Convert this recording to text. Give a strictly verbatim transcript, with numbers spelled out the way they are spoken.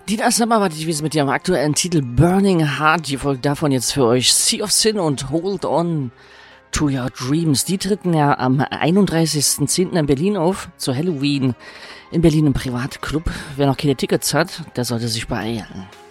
Dina Summer war die mit ihrem aktuellen Titel Burning Heart. Die folgt davon jetzt für euch Sea of Sin und Hold On to Your Dreams. Die treten ja am einunddreißigsten zehnten in Berlin auf, zu Halloween in Berlin im Privatclub. Wer noch keine Tickets hat, der sollte sich beeilen.